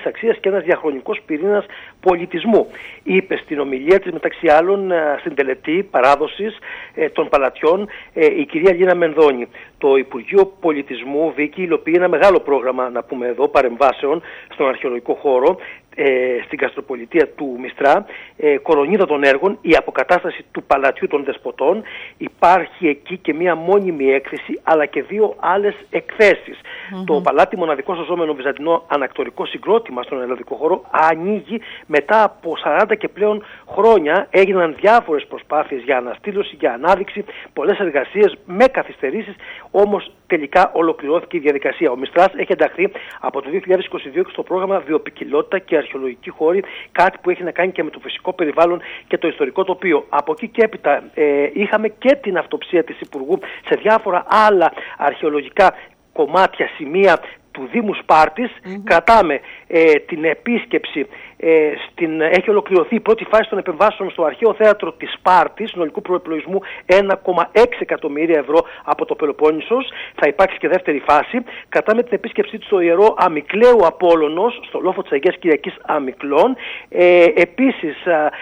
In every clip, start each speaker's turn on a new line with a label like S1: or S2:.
S1: προστιθέμενης αξίας και ένας διαχρονικός πυρήνας πολιτισμού. Είπε στην ομιλία της, μεταξύ άλλων, στην τελετή παράδοσης των παλατιών, η κυρία Λίνα Μενδώνη. Το Υπουργείο Πολιτισμού, Βίκη, υλοποιεί ένα μεγάλο πρόγραμμα, να πούμε εδώ, παρεμβάσεων στον αρχαιολογικό χώρο, στην Καστροπολιτεία του Μιστρά, κορονίδα των έργων, η αποκατάσταση του Παλατιού των Δεσποτών. Υπάρχει εκεί και μία μόνιμη έκθεση, αλλά και 2 άλλες εκθέσεις. Το παλάτι μοναδικό σωζόμενο βυζαντινό ανακτορικό συγκρότημα στον ελλαδικό χώρο ανοίγει μετά από 40 και πλέον χρόνια. Έγιναν διάφορες προσπάθειες για αναστήλωση, για ανάδειξη, πολλές εργασίες με καθυστερήσεις, όμως τελικά ολοκληρώθηκε η διαδικασία. Ο Μιστράς έχει ενταχθεί από το 2022 στο πρόγραμμα Βιοποικιλότητα και Αρχαιολογική Χώρη, κάτι που έχει να κάνει και με το φυσικό περιβάλλον και το ιστορικό τοπίο. Από εκεί και έπειτα είχαμε και την αυτοψία της Υπουργού σε διάφορα άλλα αρχαιολογικά κομμάτια, σημεία του Δήμου Σπάρτης. Κρατάμε την επίσκεψη, έχει ολοκληρωθεί η πρώτη φάση των επεμβάσεων στο Αρχαίο Θέατρο της Σπάρτης, συνολικού προεπλογισμού 1,6 εκατομμύρια ευρώ από το Πελοπόννησος. Θα υπάρξει και δεύτερη φάση. Κρατάμε την επίσκεψή του στο Ιερό Αμικλέου Απόλλωνος, στο λόφο της Αγίας Κυριακής Αμικλών. Επίσης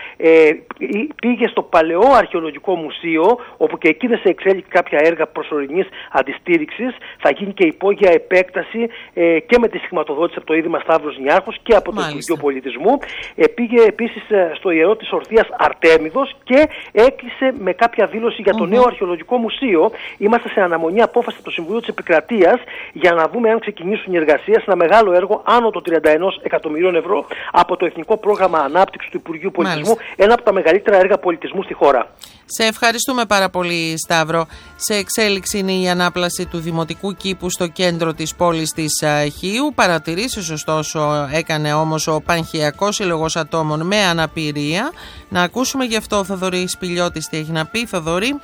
S1: πήγε στο Παλαιό Αρχαιολογικό Μουσείο, όπου και εκεί δεν σε εξέλιξε κάποια έργα προσωρινής αντιστήριξης. Θα γίνει και υπόγεια επέκταση και με τη χρηματοδότηση από το Ίδρυμα Σταύρος Νιάρχος και από το Υπουργείο Πολιτισμού. Πήγε επίσης στο Ιερό της Ορθίας Αρτέμιδος και έκλεισε με κάποια δήλωση για το νέο Αρχαιολογικό Μουσείο. Είμαστε σε αναμονή απόφαση από το Συμβουλίο της Επικρατείας για να δούμε αν ξεκινήσουν οι εργασίες. Ένα μεγάλο έργο άνω των 31 εκατομμυρίων ευρώ από το Εθνικό Πρόγραμμα Ανάπτυξης του Υπουργείου Πολιτισμού. Ένα από τα μεγαλύτερα έργα πολιτισμού στη χώρα.
S2: Σε ευχαριστούμε πάρα πολύ, Σταύρο. Σε εξέλιξη είναι η ανάπλαση του Δημοτικού Κήπου στο κέντρο της πόλης της Χίου. Παρατηρήσεις ωστόσο έκανε όμως ο Πανχιακός Σύλλογος Ατόμων με Αναπηρία. Να ακούσουμε γι' αυτό ο Θοδωρής Σπηλιώτης τι έχει να πει. Θοδωρή.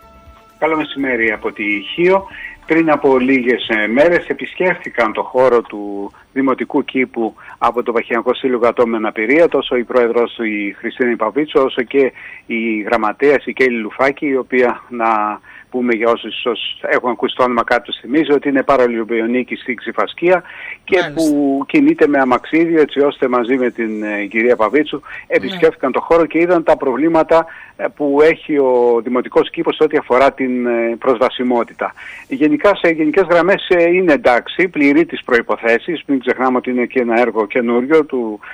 S3: Καλό μεσημέρι από τη Χίο. Πριν από λίγες μέρες επισκέφθηκαν το χώρο του Δημοτικού Κήπου από το Πανχιακό Σύλλογο Ατόμων με Αναπηρία, τόσο η πρόεδρος του η Χριστίνα Παβίτσου, όσο και η γραμματέας η Κέλλη Λουφάκη, η οποία, να πούμε για όσους έχουν ακούσει το όνομα κάποιος, θυμίζει ότι είναι παραλιομπιονίκη στην Ξηφασκία και που κινείται με αμαξίδιο, έτσι ώστε μαζί με την κυρία Παβίτσου επισκέφθηκαν το χώρο και είδαν τα προβλήματα που έχει ο Δημοτικός Κήπος ό,τι αφορά την προσβασιμότητα. Γενικά, σε γενικές γραμμές είναι εντάξει, πληρεί τις προϋποθέσεις. Μην ξεχνάμε ότι είναι και ένα έργο καινούριο,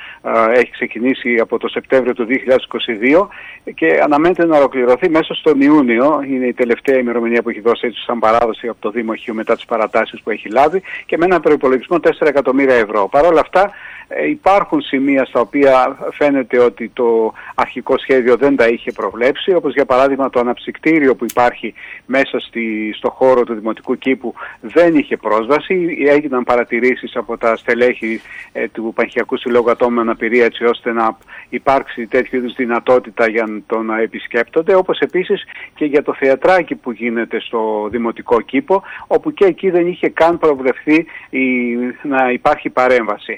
S3: έχει ξεκινήσει από το Σεπτέμβριο του 2022 και αναμένεται να ολοκληρωθεί μέσα στον Ιούνιο. Είναι η τελευταία ημερομηνία που έχει δώσει έτσι σαν παράδοση από το Δήμο Χίου μετά τις παρατάσεις που έχει λάβει και με ένα προϋπολογισμό 4 εκατομμύρια ευρώ. Παρ' όλα αυτά υπάρχουν σημεία στα οποία φαίνεται ότι το αρχικό σχέδιο δεν τα είχε προβλέψει, όπως για παράδειγμα το αναψυκτήριο που υπάρχει μέσα στο χώρο του Δημοτικού Κήπου δεν είχε πρόσβαση. Έγιναν παρατηρήσεις από τα στελέχη του Πανχιακού Συλλόγου Ατόμων με Αναπηρία, έτσι ώστε να υπάρξει τέτοιου είδους δυνατότητα για το να επισκέπτονται, όπως επίσης και για το θεατράκι που γίνεται στο Δημοτικό Κήπο, όπου και εκεί δεν είχε καν προβλεφθεί να υπάρχει παρέμβαση.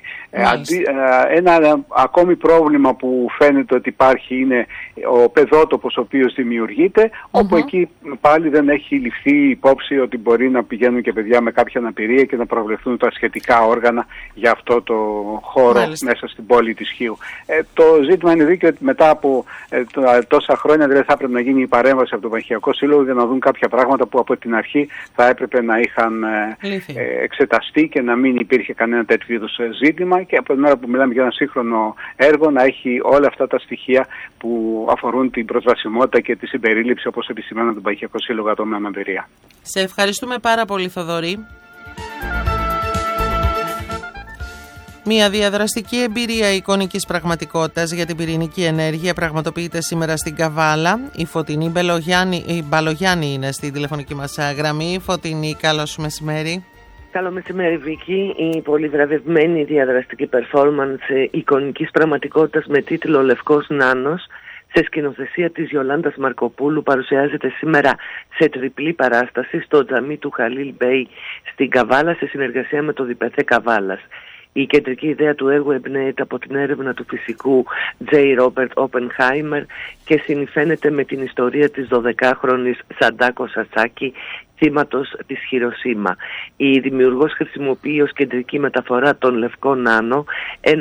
S3: Ένα ακόμη πρόβλημα που φαίνεται ότι υπάρχει είναι ο παιδότοπος ο οποίος δημιουργείται, όπου εκεί πάλι δεν έχει ληφθεί υπόψη ότι μπορεί να πηγαίνουν και παιδιά με κάποια αναπηρία και να προβλεφθούν τα σχετικά όργανα για αυτό το χώρο μέσα στην πόλη της Χίου. Το ζήτημα είναι δίκαιο ότι μετά από τόσα χρόνια δεν θα έπρεπε να γίνει η παρέμβαση από τον Πανχιακό Σύλλογο για να δουν κάποια πράγματα που από την αρχή θα έπρεπε να είχαν εξεταστεί και να μην υπήρχε κανένα τέτοιο είδους ζήτημα και από την ώρα που μιλάμε για ένα σύγχρονο έργο να έχει όλα αυτά τα στοιχεία που αφορούν την προσβασιμότητα και τη συμπερίληψη, όπως επισημαίνω, τον Πανχιακό Σύλλογο Ατόμων με Αναπηρία.
S2: Σε ευχαριστούμε πάρα πολύ, Θοδωρή. Μια διαδραστική εμπειρία εικονικής πραγματικότητας για την πυρηνική ενέργεια πραγματοποιείται σήμερα στην Καβάλα. Η Φωτεινή Μπαλογιάννη είναι στη τηλεφωνική μας γραμμή. Φωτεινή, καλώς μεσημέρι.
S4: Καλό μεσημέρι, Βίκη. Η πολυβραβευμένη διαδραστική performance εικονικής πραγματικότητας με τίτλο «Λευκός Νάνος» σε σκηνοθεσία της Γιολάντας Μαρκοπούλου παρουσιάζεται σήμερα σε τριπλή παράσταση στο τζαμί του Χαλίλ Μπέι στην Καβάλα σε συνεργασία με το Διπεθέ Καβάλας. Η κεντρική ιδέα του έργου εμπνέεται από την έρευνα του φυσικού J. Robert Oppenheimer και συνυφαίνεται με την ιστορία της 12χρονης Σαντάκο Σατσάκη, θύματος της Χιροσίμα. Η δημιουργός χρησιμοποιεί ως κεντρική μεταφορά τον λευκό νάνο,